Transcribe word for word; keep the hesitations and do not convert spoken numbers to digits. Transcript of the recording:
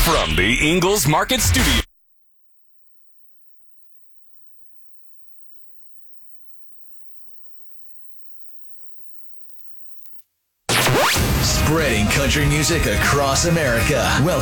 From the Ingles Market Studio. Spreading country music across America. Welcome